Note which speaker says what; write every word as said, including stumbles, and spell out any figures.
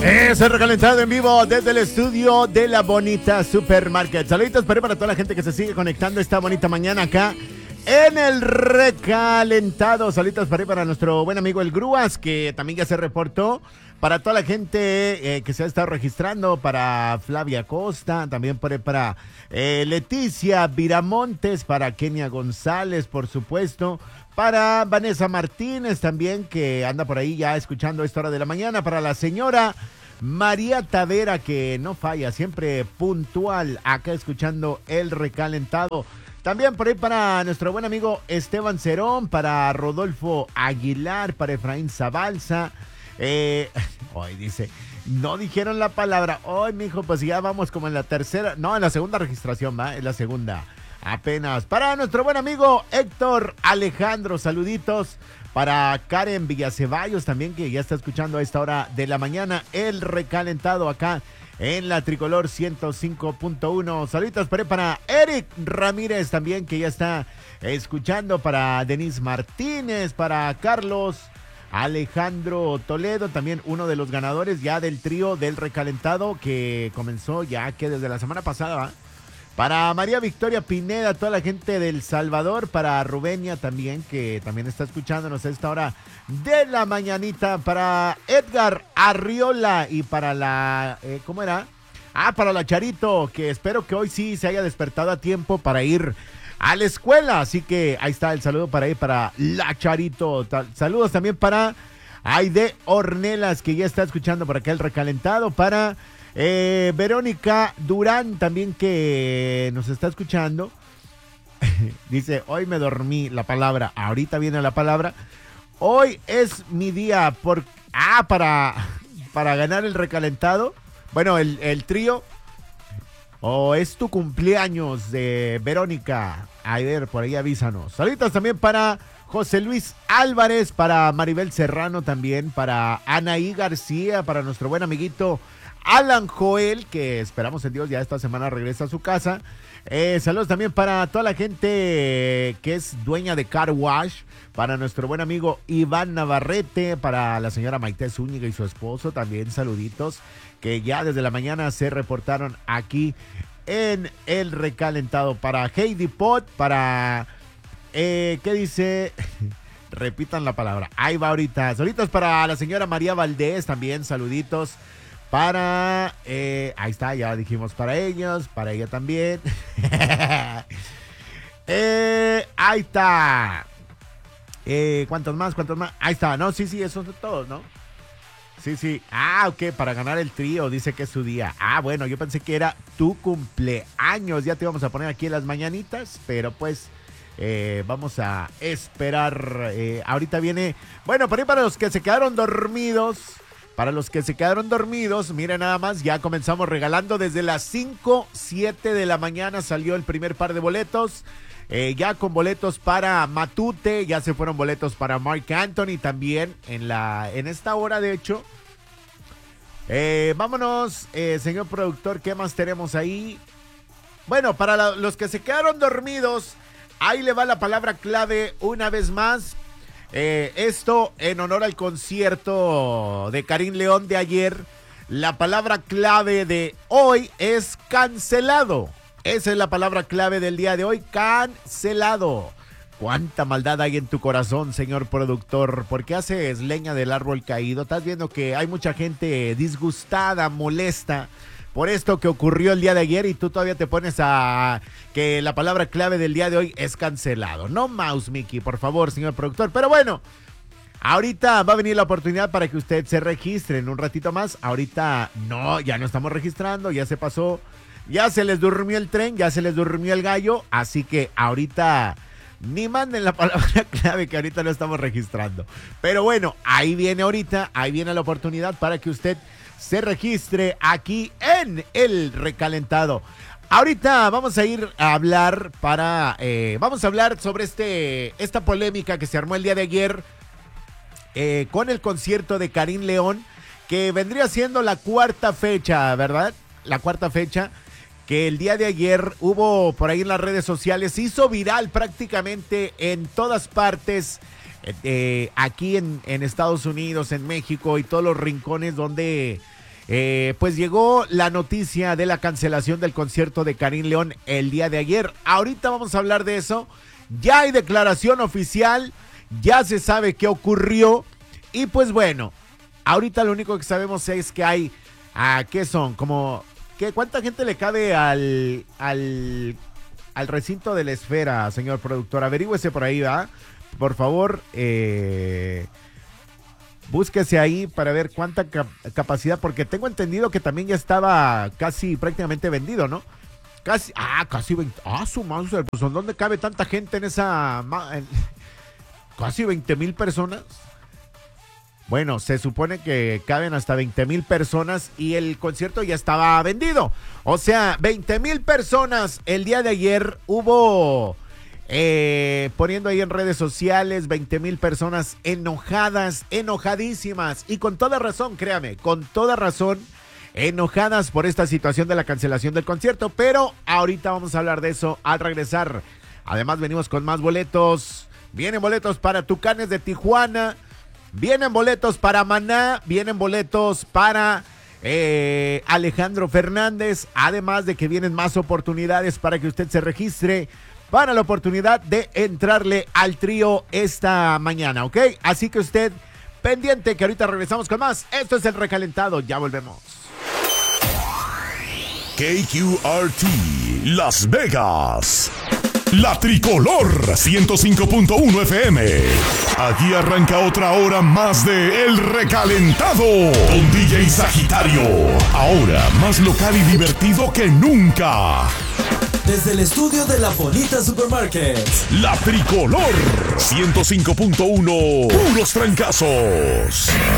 Speaker 1: Es el recalentado en vivo desde el estudio de la bonita Supermarket. Saluditos para, para toda la gente que se sigue conectando esta bonita mañana acá en el recalentado. Saluditos para, para nuestro buen amigo el Grúas, que también ya se reportó. Para toda la gente eh, que se ha estado registrando, para Flavia Costa, también para, para eh, Leticia Viramontes, para Kenia González, por supuesto, para Vanessa Martínez también, que anda por ahí ya escuchando a esta hora de la mañana, para la señora María Tavera, que no falla, siempre puntual, acá escuchando el recalentado. También por ahí para nuestro buen amigo Esteban Cerón, para Rodolfo Aguilar, para Efraín Zabalza. Eh, hoy dice, no dijeron la palabra. Hoy, mijo, pues ya vamos como en la tercera, no, en la segunda registración, va, en la segunda. Apenas. Para nuestro buen amigo Héctor Alejandro, saluditos. Para Karen Villaceballos también, que ya está escuchando a esta hora de la mañana el recalentado acá en la Tricolor ciento cinco punto uno. Saluditos para, para Eric Ramírez también, que ya está escuchando. Para Denise Martínez, para Carlos Alejandro Toledo, también uno de los ganadores ya del trío del recalentado, que comenzó ya que desde la semana pasada, ¿va? Para María Victoria Pineda, toda la gente del Salvador. Para Rubenia también, que también está escuchándonos a esta hora de la mañanita. Para Edgar Arriola y para la, eh, ¿cómo era? Ah, para la Charito, que espero que hoy sí se haya despertado a tiempo para ir a la escuela. Así que ahí está el saludo para ahí, para la Charito. Saludos también para Aide Ornelas, que ya está escuchando por acá el recalentado. Para Eh, Verónica Durán también, que nos está escuchando. Dice, hoy me dormí, la palabra, ahorita viene la palabra. Hoy es mi día por, ah, para, para ganar el recalentado. Bueno, el, el trío. O oh, es tu cumpleaños de Verónica. A ver, por ahí avísanos. Saludos también para José Luis Álvarez, para Maribel Serrano también, para Anaí García, para nuestro buen amiguito Alan Joel, que esperamos en Dios ya esta semana regresa a su casa. Eh, saludos también para toda la gente que es dueña de Car Wash, para nuestro buen amigo Iván Navarrete, para la señora Maite Zúñiga y su esposo, también saluditos, que ya desde la mañana se reportaron aquí en el recalentado. Para Heidi Pot, para, eh, ¿qué dice? Repitan la palabra, ahí va ahorita. Saluditos para la señora María Valdés, también saluditos. Para, eh, ahí está, ya dijimos para ellos, para ella también. eh, ahí está. Eh, ¿Cuántos más? ¿Cuántos más? Ahí está, no, sí, sí, esos son todos, ¿no? Sí, sí. Ah, ok, para ganar el trío, dice que es su día. Ah, bueno, yo pensé que era tu cumpleaños. Ya te íbamos a poner aquí en las mañanitas, pero pues eh, vamos a esperar. Eh, ahorita viene, bueno, por ahí para los que se quedaron dormidos. Para los que se quedaron dormidos, miren nada más, ya comenzamos regalando desde las cinco, siete de la mañana salió el primer par de boletos. Eh, ya con boletos para Matute, ya se fueron boletos para Marc Anthony también en, la, en esta hora, de hecho. Eh, vámonos, eh, señor productor, ¿qué más tenemos ahí? Bueno, para la, los que se quedaron dormidos, ahí le va la palabra clave una vez más. Eh, esto en honor al concierto de Karim León de ayer. La palabra clave de hoy es cancelado. Esa es la palabra clave del día de hoy, cancelado. ¿Cuánta maldad hay en tu corazón, señor productor? ¿Por qué haces leña del árbol caído? Estás viendo que hay mucha gente disgustada, molesta por esto que ocurrió el día de ayer, y tú todavía te pones a que la palabra clave del día de hoy es cancelado. No mouse, Mickey, por favor, señor productor. Pero bueno, ahorita va a venir la oportunidad para que usted se registre en un ratito más. Ahorita no, ya no estamos registrando, ya se pasó, ya se les durmió el tren, ya se les durmió el gallo. Así que ahorita ni manden la palabra clave, que ahorita no estamos registrando. Pero bueno, ahí viene ahorita, ahí viene la oportunidad para que usted se registre aquí en el recalentado. Ahorita vamos a ir a hablar para, eh, vamos a hablar sobre este, esta polémica que se armó el día de ayer eh, con el concierto de Karim León, que vendría siendo la cuarta fecha, ¿verdad? La cuarta fecha que el día de ayer hubo por ahí en las redes sociales, se hizo viral prácticamente en todas partes. Eh, aquí en, en Estados Unidos, en México y todos los rincones donde Eh, pues llegó la noticia de la cancelación del concierto de Karim León el día de ayer. Ahorita vamos a hablar de eso. Ya hay declaración oficial, ya se sabe qué ocurrió. Y pues bueno, ahorita lo único que sabemos es que hay, ah, ¿qué son? Como, ¿qué, ¿cuánta gente le cabe al, al, al recinto de la esfera, señor productor? Averígüese por ahí, ¿va? Por favor, eh... búsquese ahí para ver cuánta cap- capacidad, porque tengo entendido que también ya estaba casi prácticamente vendido, ¿no? Casi, ah, casi veinte, ah, su mouse, pues ¿dónde cabe tanta gente en esa, ma- en- casi veinte mil personas? Bueno, se supone que caben hasta veinte mil personas y el concierto ya estaba vendido. O sea, veinte mil personas el día de ayer hubo... Eh, poniendo ahí en redes sociales, veinte mil personas enojadas, enojadísimas y con toda razón, créame, con toda razón, enojadas por esta situación de la cancelación del concierto, pero ahorita vamos a hablar de eso al regresar. Además venimos con más boletos, vienen boletos para Tucanes de Tijuana, vienen boletos para Maná, vienen boletos para eh, Alejandro Fernández, además de que vienen más oportunidades para que usted se registre para la oportunidad de entrarle al trío esta mañana, ¿ok? Así que usted pendiente que ahorita regresamos con más. Esto es El Recalentado, ya volvemos.
Speaker 2: K Q R T, Las Vegas. La Tricolor, ciento cinco punto uno F M. Aquí arranca otra hora más de El Recalentado. Con D J Sagitario. Ahora más local y divertido que nunca.
Speaker 3: Desde el estudio de La Bonita Supermarket.
Speaker 2: La Tricolor, ciento cinco punto uno. Puros trancazos.